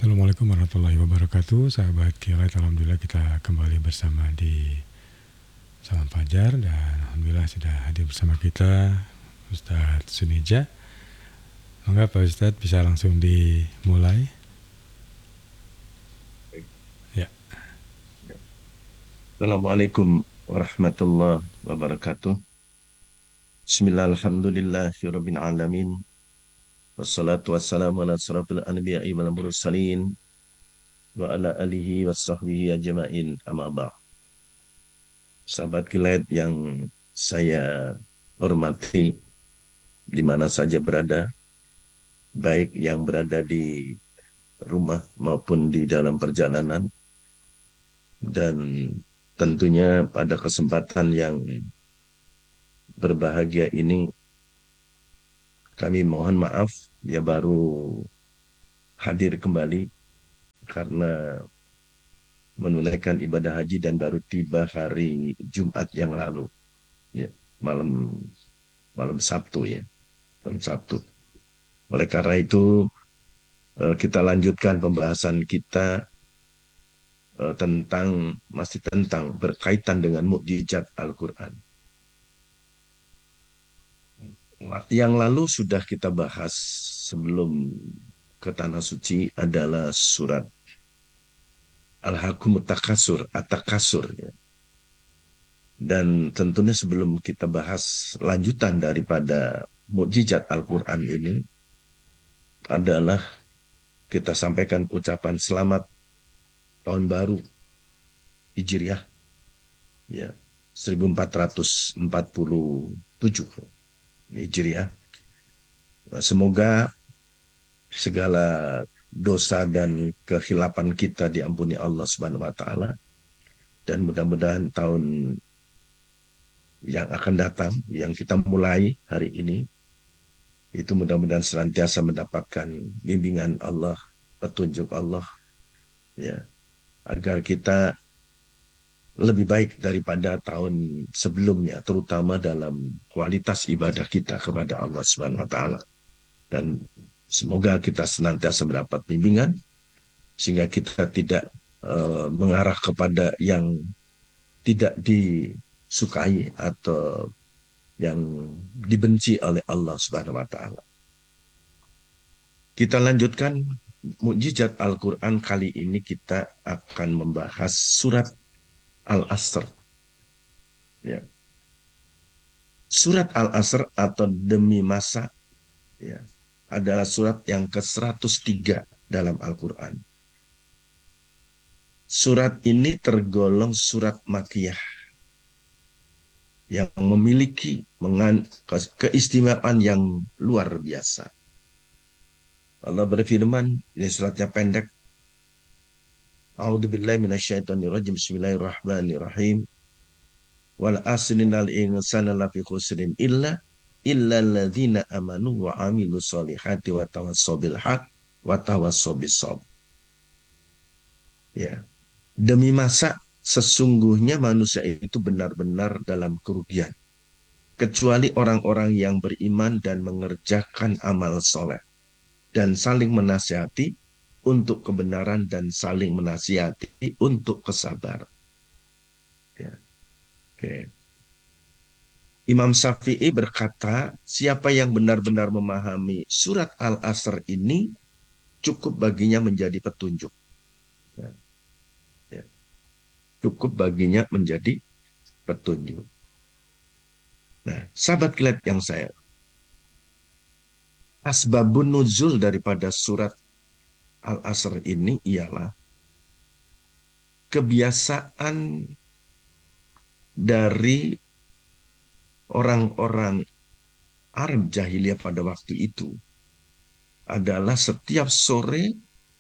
Assalamualaikum warahmatullahi wabarakatuh. Sahabat Kilat, alhamdulillah kita kembali bersama di Salam Fajar dan alhamdulillah sudah hadir bersama kita Ustadz Sunija. Monggo Pak Ustadz bisa langsung dimulai. Ya. Assalamualaikum warahmatullahi wabarakatuh. Bismillahirrahmanirrahim. Wassalatu wassalamu ala asrafil anbiya'i wal mursalin wa ala alihi wasahbihi ajma'in amma ba'd. Sahabat kilat yang saya hormati di mana saja berada, baik yang berada di rumah maupun di dalam perjalanan, dan tentunya pada kesempatan yang berbahagia ini kami mohon maaf ya baru hadir kembali karena menunaikan ibadah haji dan baru tiba hari Jumat yang lalu, ya, malam malam Sabtu ya, malam Sabtu. Oleh karena itu kita lanjutkan pembahasan kita tentang berkaitan dengan mukjizat Al-Quran. Yang lalu sudah kita bahas sebelum ke Tanah Suci adalah surat Al-Hakumut Takasur, At-Takasur. Ya. Dan tentunya sebelum kita bahas lanjutan daripada mukjizat Al-Quran ini adalah kita sampaikan ucapan selamat tahun baru Hijriah ya 1447 Hijriah. Semoga segala dosa dan kehilapan kita diampuni Allah Subhanahu wa taala, dan mudah-mudahan tahun yang akan datang yang kita mulai hari ini itu mudah-mudahan senantiasa mendapatkan bimbingan Allah, petunjuk Allah, ya, agar kita lebih baik daripada tahun sebelumnya, terutama dalam kualitas ibadah kita kepada Allah Subhanahu wa taala. Dan semoga kita senantiasa mendapat bimbingan sehingga kita tidak mengarah kepada yang tidak disukai atau yang dibenci oleh Allah Subhanahu wa taala. Kita lanjutkan mukjizat Al-Quran. Kali ini kita akan membahas surat Al-Asr. Ya. Surat Al-Asr atau demi masa ya, adalah surat yang ke-103 dalam Al-Quran. Surat ini tergolong surat Makkiyah yang memiliki keistimewaan yang luar biasa. Allah berfirman, ini suratnya pendek. A'udzubillahi minasyaitonirrajim. Bismillahirrahmanirrahim. Wal asri innal insana lafi khusrin illa alladzina amanu wa amilus solihati wa tawassaw bil haq wa tawassaw bis sabr. Ya. Demi masa sesungguhnya manusia itu benar-benar dalam kerugian, kecuali orang-orang yang beriman dan mengerjakan amal soleh dan saling menasihati untuk kebenaran dan saling menasihati untuk kesabaran. Ya. Oke. Imam Syafi'i berkata, siapa yang benar-benar memahami surat Al-Asr ini cukup baginya menjadi petunjuk. Ya. Ya. Cukup baginya menjadi petunjuk. Nah, sahabat kilat yang saya, asbabun nuzul daripada surat Al-Asr ini ialah kebiasaan dari orang-orang Arab jahiliyah pada waktu itu adalah setiap sore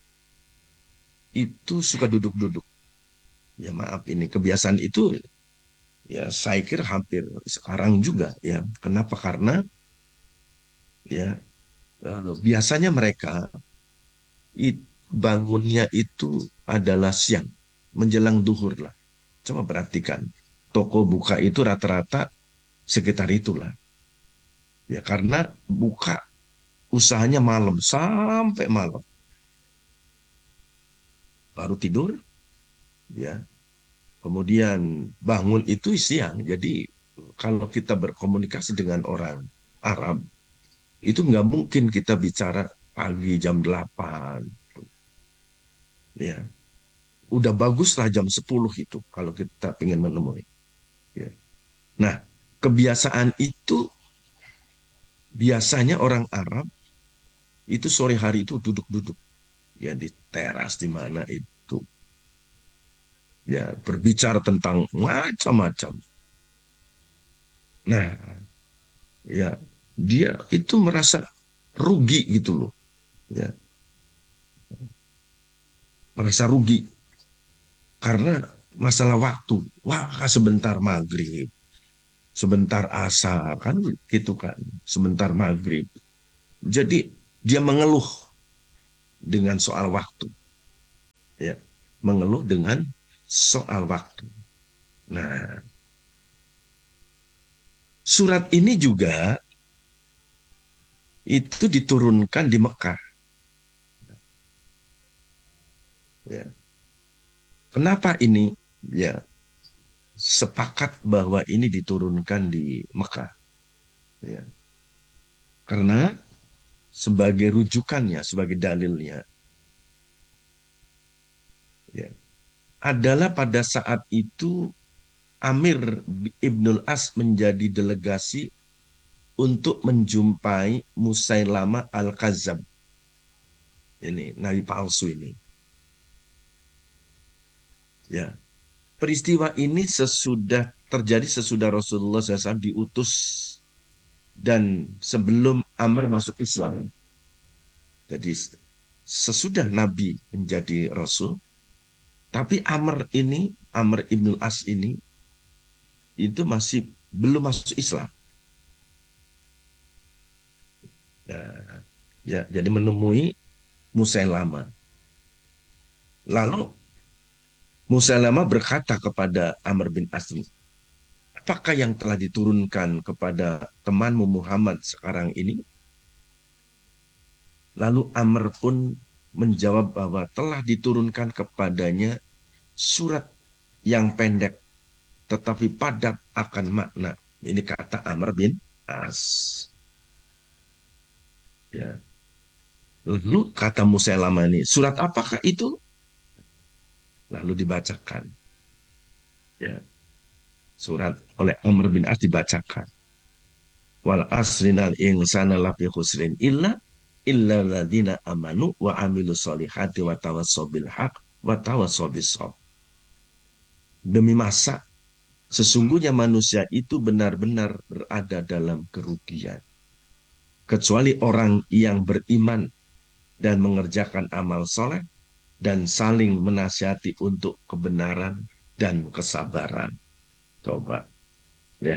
itu suka duduk-duduk. Ya maaf, ini kebiasaan itu ya saya kira hampir sekarang juga ya. Kenapa? Karena ya biasanya mereka bangunnya itu adalah siang menjelang duhur lah. Coba perhatikan, toko buka itu rata-rata sekitar itulah. Ya karena buka usahanya malam sampai malam. baru tidur, ya. Kemudian bangun itu siang. Jadi kalau kita berkomunikasi dengan orang Arab, itu nggak mungkin kita bicara pagi jam 8. Ya. Udah baguslah jam 10 itu kalau kita ingin menemui. Ya. Nah, kebiasaan itu biasanya orang Arab itu sore hari itu duduk-duduk ya di teras di mana itu ya berbicara tentang macam-macam. Nah, ya dia itu merasa rugi gitu loh, ya merasa rugi karena masalah waktu. Wah, sebentar maghrib, sebentar asar kan gitu kan, sebentar maghrib. Jadi dia mengeluh dengan soal waktu, ya mengeluh dengan soal waktu. Nah, surat ini juga itu diturunkan di Mekah. Ya. Kenapa ini? Ya, sepakat bahwa ini diturunkan di Mekah. Ya. Karena sebagai rujukannya, sebagai dalilnya, ya, adalah pada saat itu Amir Ibnul As menjadi delegasi untuk menjumpai Musailama Al-Kadzab. Ini nabi palsu ini. Ya, peristiwa ini terjadi sesudah Rasulullah SAW diutus dan sebelum Amr masuk Islam. Jadi sesudah Nabi menjadi Rasul, tapi Amr ibn As ini itu masih belum masuk Islam. Nah, ya, jadi menemui Musailama. Lalu Musailama berkata kepada Amr bin As, apakah yang telah diturunkan kepada temanmu Muhammad sekarang ini? Lalu Amr pun menjawab bahwa telah diturunkan kepadanya surat yang pendek tetapi padat akan makna. Ini kata Amr bin As. Ya. Lalu kata Musailama ini, surat apakah itu? Lalu dibacakan. Ya. Surat oleh Amr bin As dibacakan. Wal asrinal insana lafi khusrin illa ladina amanu wa amilu solihati wa tawassobil haq wa tawassobis sob. Demi masa sesungguhnya manusia itu benar-benar berada dalam kerugian. Kecuali orang yang beriman dan mengerjakan amal soleh dan saling menasihati untuk kebenaran dan kesabaran. Coba, ya.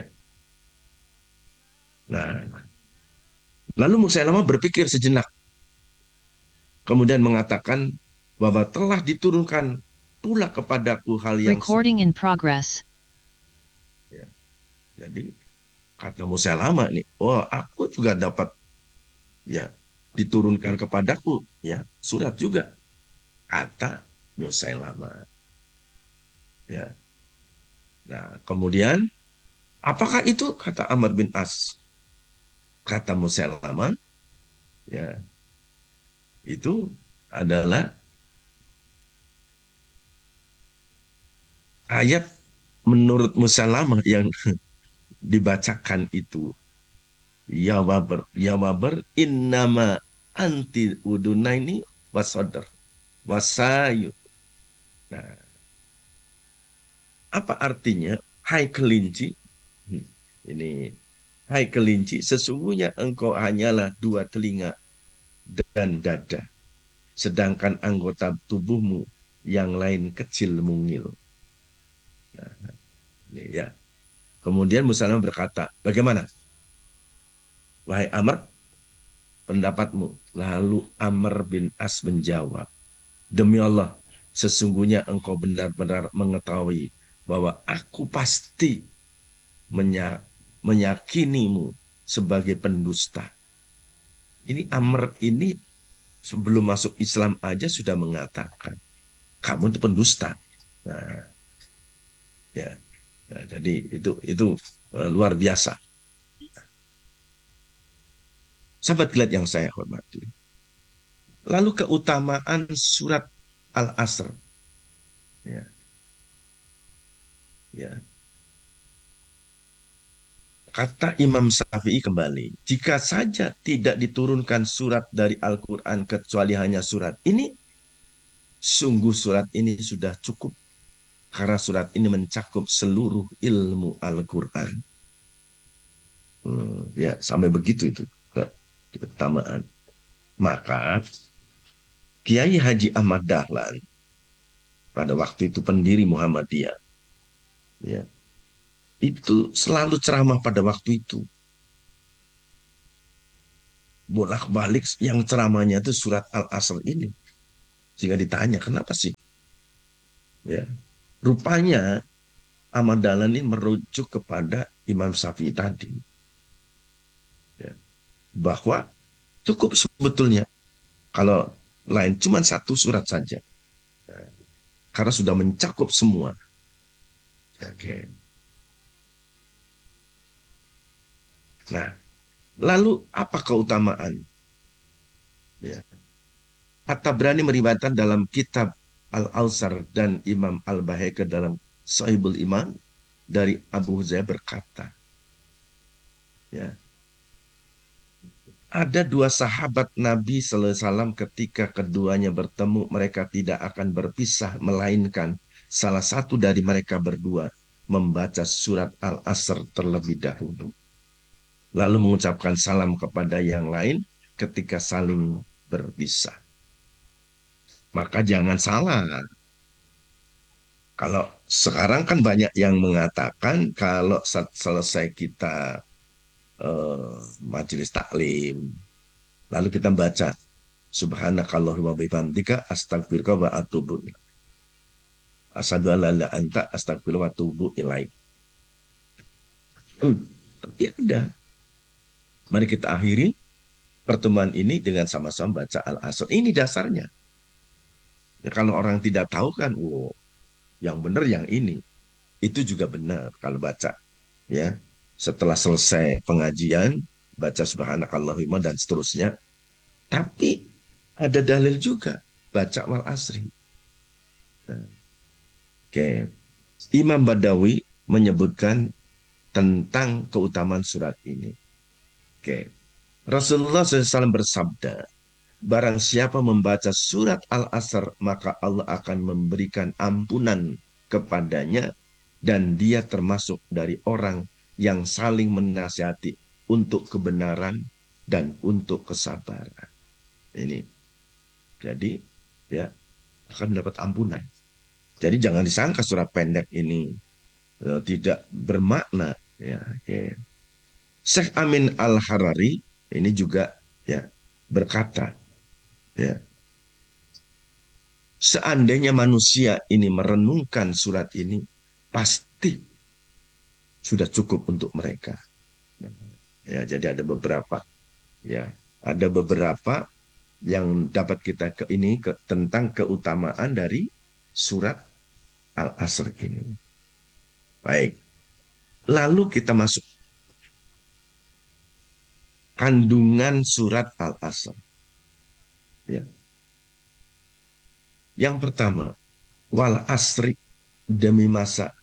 Nah, lalu Musailama berpikir sejenak, kemudian mengatakan bahwa telah diturunkan pula kepadaku hal yang Recording in progress. ya. Jadi kata Musailama nih, oh aku juga dapat ya diturunkan kepadaku ya surat juga kata Musailama. Ya. Nah, kemudian apakah itu kata Amr bin As? Kata Musailama, ya itu adalah ayat menurut Musailama yang dibacakan itu. Ya wabar innama anti udunaini wasadar wasayu. Nah, apa artinya? Hai kelinci, ini hai kelinci, sesungguhnya engkau hanyalah dua telinga dan dada, sedangkan anggota tubuhmu yang lain kecil mungil. Nah, ini ya. Kemudian Musailama berkata, bagaimana? Wahai Amr, pendapatmu? Lalu Amr bin As menjawab, demi Allah, sesungguhnya engkau benar-benar mengetahui bahwa aku pasti meyakinimu sebagai pendusta. Ini Amr ini sebelum masuk Islam aja sudah mengatakan kamu itu pendusta. Nah, ya, nah, jadi itu luar biasa. Sahabat Gilat yang saya hormati. Lalu keutamaan surat Al-Asr. Ya, ya. Kata Imam Syafi'i kembali, jika saja tidak diturunkan surat dari Al-Quran kecuali hanya surat ini, sungguh surat ini sudah cukup. Karena surat ini mencakup seluruh ilmu Al-Quran. Ya, sampai begitu itu keutamaan. Maka Kiai Haji Ahmad Dahlan pada waktu itu pendiri Muhammadiyah, ya, itu selalu ceramah pada waktu itu. Bolak-balik yang ceramahnya itu surat Al-Asr ini. Jika ditanya, kenapa sih? Ya, rupanya Ahmad Dahlan ini merujuk kepada Imam Syafi'i tadi. Ya, bahwa cukup sebetulnya kalau lain cuma satu surat saja. Ya, karena sudah mencakup semua. Oke. Nah, lalu apa keutamaan? Ya. At-Tabrani meriwayatkan dalam kitab Al-Awsar dan Imam Al-Bahaqa dalam Sahibul Iman dari Abu Hurairah berkata, ya, ada dua sahabat Nabi Sallallahu Alaihi Wasallam ketika keduanya bertemu mereka tidak akan berpisah melainkan salah satu dari mereka berdua membaca surat Al-Asr terlebih dahulu. Lalu mengucapkan salam kepada yang lain ketika saling berpisah. Maka jangan salah. Kalau sekarang kan banyak yang mengatakan kalau selesai kita majelis taklim, lalu kita baca Subhanakallahumma bihamdika astagfirullah wa atubu asyhadu an la ilaha illa anta astagfirullah wa atubu ilaik. Ya udah, mari kita akhiri pertemuan ini dengan sama-sama baca Al-Asr. Ini dasarnya. Ya, kalau orang tidak tahu kan, oh, yang benar yang ini. Itu juga benar kalau baca. Ya, setelah selesai pengajian, baca subhanakallahumma dan seterusnya. Tapi ada dalil juga baca wal asri. Nah, oke. Imam Badawi menyebutkan tentang keutamaan surat ini. Oke. Rasulullah SAW bersabda, barang siapa membaca surat Al-Asr, maka Allah akan memberikan ampunan kepadanya dan dia termasuk dari orang yang saling menasihati untuk kebenaran dan untuk kesabaran. Ini. Jadi, ya, akan mendapat ampunan. Jadi jangan disangka surat pendek ini tidak bermakna. Ya, ya. Syekh Amin Al-Harari ini juga ya berkata, ya, seandainya manusia ini merenungkan surat ini, pasti sudah cukup untuk mereka. Ya, jadi ada beberapa yang dapat kita tentang keutamaan dari surat Al-Asr ini. Baik, lalu kita masuk kandungan surat Al-Asr. Ya. Yang pertama, wal asri, demi masa.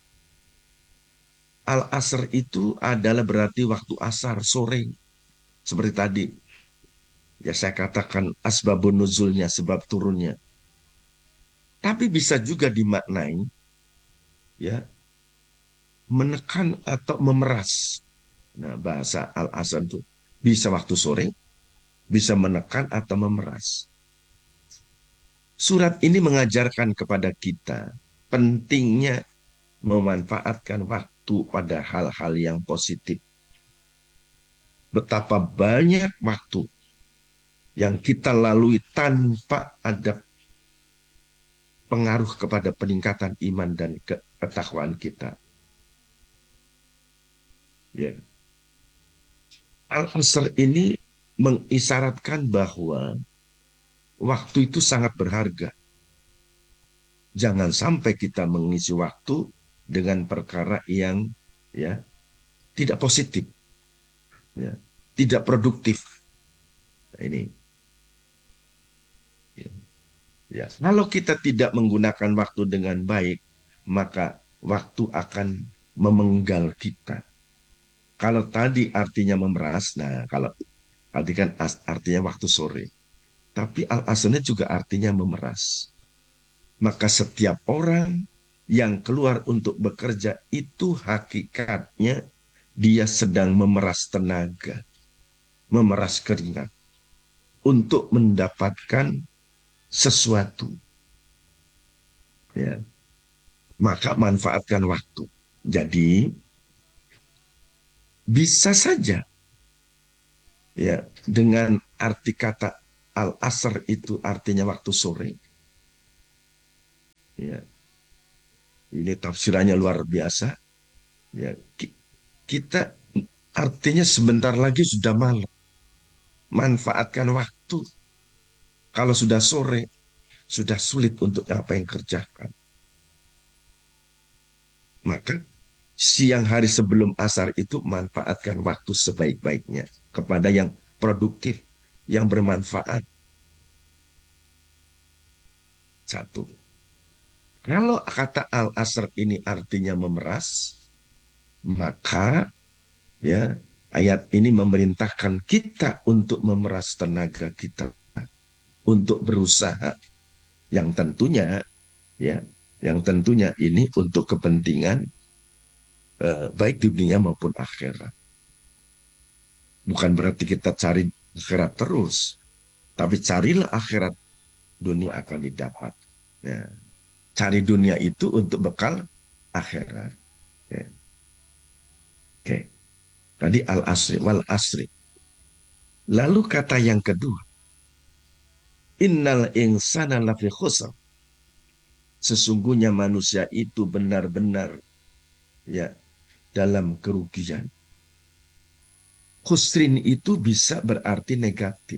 Al-Asr itu adalah berarti waktu asar, sore. Seperti tadi, ya saya katakan asbabun nuzulnya, sebab turunnya. Tapi bisa juga dimaknai, ya, menekan atau memeras. Nah, bahasa Al-Asr itu bisa waktu sore, bisa menekan atau memeras. Surat ini mengajarkan kepada kita pentingnya memanfaatkan waktu pada hal-hal yang positif. Betapa banyak waktu yang kita lalui tanpa ada pengaruh kepada peningkatan iman dan ketakwaan kita. Ya. Al-Asr ini mengisyaratkan bahwa waktu itu sangat berharga. Jangan sampai kita mengisi waktu dengan perkara yang ya tidak positif, ya, tidak produktif. Nah, ini ya. Ya. Kalau kita tidak menggunakan waktu dengan baik, maka waktu akan memenggal kita. Kalau tadi artinya memeras, nah kalau tadi kan artinya waktu sore, tapi al-asrnya juga artinya memeras. Maka setiap orang yang keluar untuk bekerja itu hakikatnya dia sedang memeras tenaga, memeras keringat untuk mendapatkan sesuatu. Ya, maka manfaatkan waktu. Jadi bisa saja ya dengan arti kata al-asr itu artinya waktu sore. Ya, ini tafsirannya luar biasa. Ya, kita artinya sebentar lagi sudah malam. Manfaatkan waktu. Kalau sudah sore, sudah sulit untuk apa yang kerjakan. Maka siang hari sebelum asar itu manfaatkan waktu sebaik-baiknya kepada yang produktif, yang bermanfaat. Satu. Kalau kata al-asr ini artinya memeras, maka ya ayat ini memerintahkan kita untuk memeras tenaga kita, untuk berusaha yang tentunya ya, yang tentunya ini untuk kepentingan baik di dunia maupun akhirat. Bukan berarti kita cari akhirat terus, tapi carilah akhirat, dunia akan didapat. Ya. Cari dunia itu untuk bekal akhirat. Ya. Oke, tadi al-asri wal asri. Lalu kata yang kedua, innal insana lafi khusr. Sesungguhnya manusia itu benar-benar ya dalam kerugian. Khusrin itu bisa berarti negatif.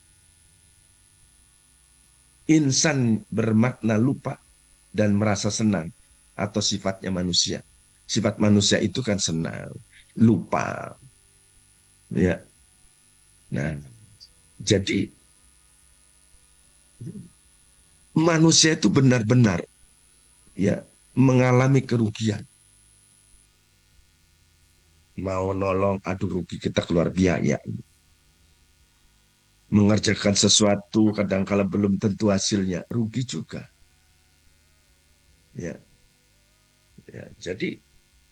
Insan bermakna lupa dan merasa senang atau sifatnya manusia. Sifat manusia itu kan senang, lupa. Ya. Nah, jadi manusia itu benar-benar ya mengalami kerugian. Mau nolong, aduh rugi kita keluar biaya. Mengerjakan sesuatu kadang kala belum tentu hasilnya, rugi juga. Ya, ya. Jadi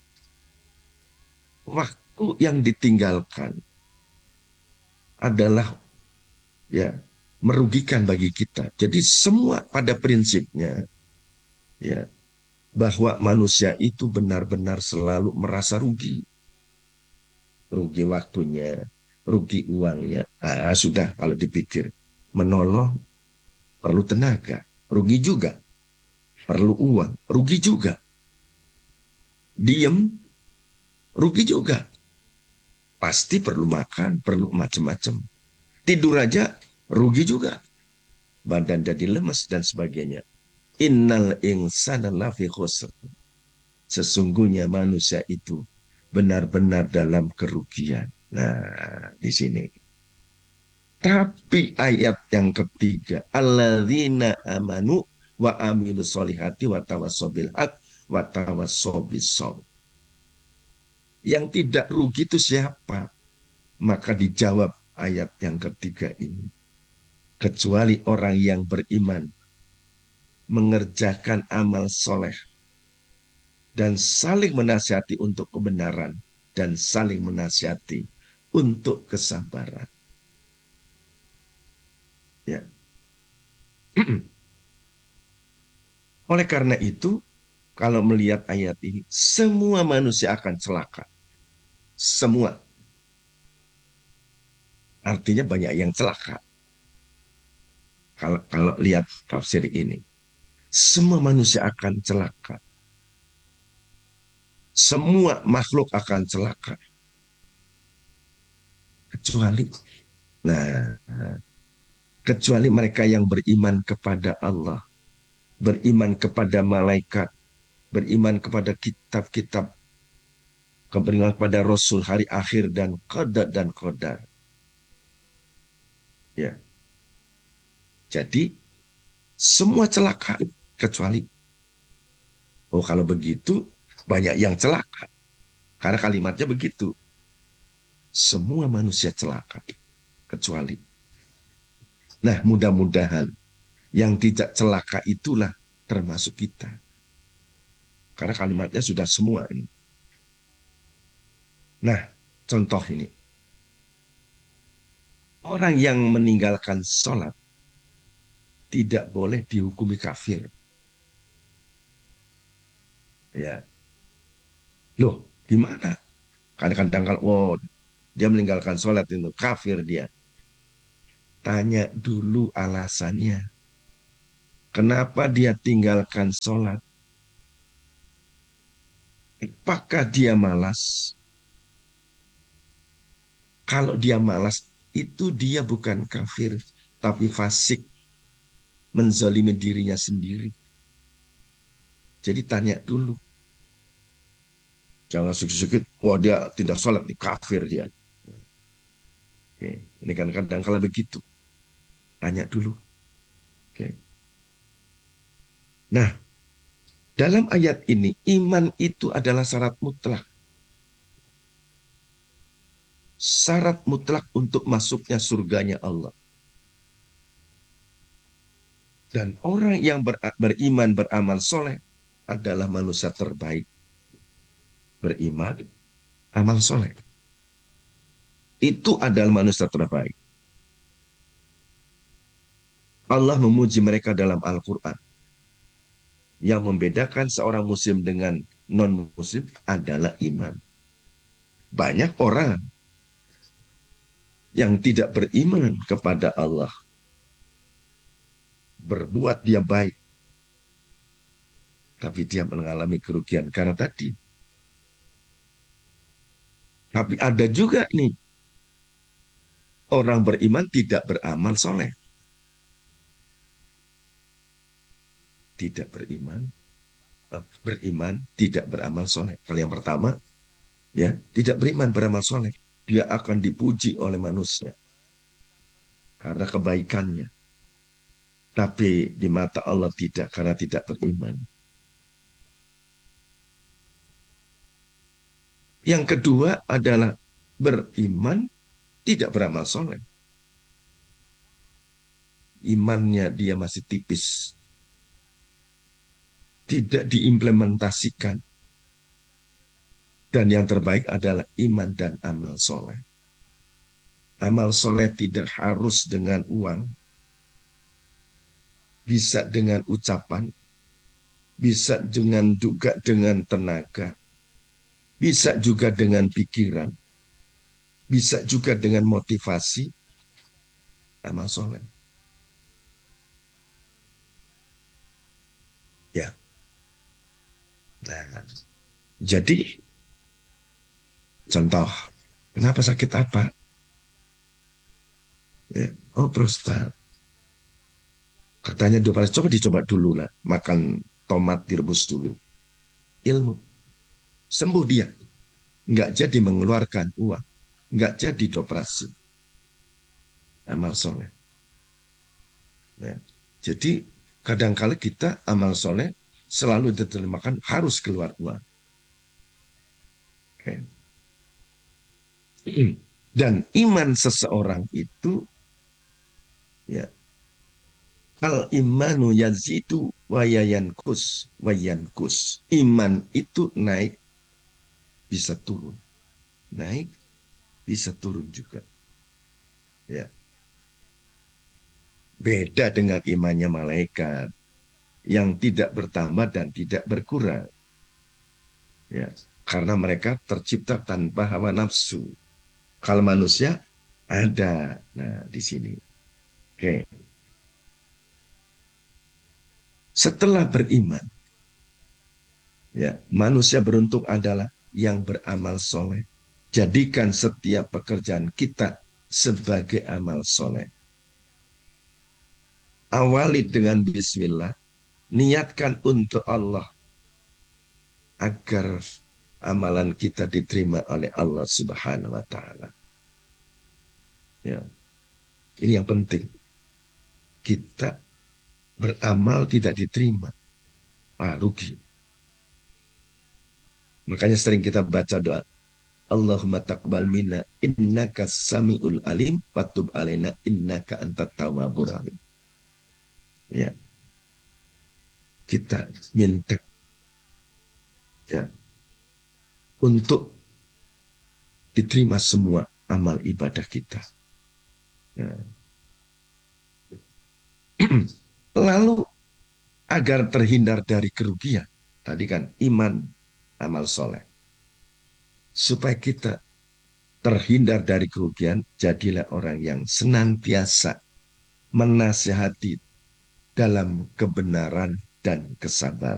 waktu yang ditinggalkan adalah ya merugikan bagi kita. Jadi semua pada prinsipnya ya bahwa manusia itu benar-benar selalu merasa rugi. Rugi waktunya, rugi uangnya. Ah, sudah kalau dipikir menolong perlu tenaga, rugi juga. Perlu uang, rugi juga. Diem, rugi juga. Pasti perlu makan, perlu macam-macam. Tidur aja, rugi juga. Badan jadi lemes dan sebagainya. Innal insana lafi khusr. Sesungguhnya manusia itu benar-benar dalam kerugian. Nah, di sini. Tapi ayat yang ketiga, alladzina amanu wa amilu solihati wa tawassobil haq wa tawassobis sob. Yang tidak rugi itu siapa? Maka dijawab ayat yang ketiga ini. Kecuali orang yang beriman, mengerjakan amal soleh, dan saling menasihati untuk kebenaran, dan saling menasihati untuk kesabaran. Ya. Oleh karena itu, kalau melihat ayat ini, semua manusia akan celaka. Semua. Artinya banyak yang celaka. Kalau lihat tafsir ini. Semua manusia akan celaka. Semua makhluk akan celaka. Kecuali, nah, kecuali mereka yang beriman kepada Allah. beriman kepada malaikat, beriman kepada kitab-kitab, beriman kepada Rasul, hari akhir, dan qada dan qadar. Ya, jadi semua celaka kecuali, oh kalau begitu banyak yang celaka. Karena kalimatnya begitu. Semua manusia celaka kecuali. Nah, mudah-mudahan yang tidak celaka itulah termasuk kita. Karena kalimatnya sudah semua ini. Nah, contoh ini. Orang yang meninggalkan sholat tidak boleh dihukumi kafir. Ya, loh, gimana? Kadang-kadang kalau dia meninggalkan sholat itu kafir dia. Tanya dulu alasannya. Kenapa dia tinggalkan sholat? Apakah dia malas? Kalau dia malas, itu dia bukan kafir, tapi fasik, menzalimi dirinya sendiri. Jadi tanya dulu. Jangan sedikit-sedikit, wah dia tidak sholat, nih kafir dia. Oke. Ini kan kadang kala begitu. Tanya dulu. Oke. Nah, dalam ayat ini, iman itu adalah syarat mutlak. Syarat mutlak untuk masuknya surganya Allah. Dan orang yang beriman, beramal soleh adalah manusia terbaik. Beriman, amal soleh. Itu adalah manusia terbaik. Allah memuji mereka dalam Al-Quran. Yang membedakan seorang muslim dengan non-muslim adalah iman. Banyak orang yang tidak beriman kepada Allah. Berbuat dia baik. Tapi dia mengalami kerugian karena tadi. Tapi ada juga nih. Orang beriman tidak beramal soleh. Tidak beriman. Beriman tidak beramal soleh. Kalau yang pertama, ya tidak beriman beramal soleh. Dia akan dipuji oleh manusia. Karena kebaikannya. Tapi di mata Allah tidak, karena tidak beriman. Yang kedua adalah beriman, tidak beramal soleh. Imannya dia masih tipis. Tidak diimplementasikan. Dan yang terbaik adalah iman dan amal soleh. Amal soleh tidak harus dengan uang. Bisa dengan ucapan. Bisa juga dengan tenaga. Bisa juga dengan pikiran. Bisa juga dengan motivasi. Amal soleh. Ya. Nah, jadi contoh, kenapa sakit apa? Ya, oh prostat. Katanya dua coba dicoba dulu lah, makan tomat direbus dulu. Ilmu, sembuh dia, nggak jadi mengeluarkan uang, nggak jadi dioperasi. Amal soleh. Ya. Jadi kadang-kala kita amal soleh selalu diterjemahkan harus keluar uang. Okay. Dan iman seseorang itu, ya, al imanu yazidu wa yankus. Iman itu naik bisa turun. Naik bisa turun juga. Ya. Beda dengan imannya malaikat yang tidak bertambah dan tidak berkurang. Ya, karena mereka tercipta tanpa hawa nafsu. Kalau manusia ada. Nah, di sini. Oke. Setelah beriman, ya, manusia beruntung adalah yang beramal soleh. Jadikan setiap pekerjaan kita sebagai amal soleh. Awali dengan bismillah, niatkan untuk Allah agar amalan kita diterima oleh Allah Subhanahu wa taala. Ya. Ini yang penting. Kita beramal tidak diterima, rugi. Makanya sering kita baca doa, Allahumma taqbal minna innaka samiul alim watub alaina innaka antat tawwabur rahim. Ya. Kita minta ya untuk diterima semua amal ibadah kita. Ya. Lalu agar terhindar dari kerugian, tadi kan iman, amal soleh. Supaya kita terhindar dari kerugian, jadilah orang yang senantiasa menasihati dalam kebenaran dan kesabaran.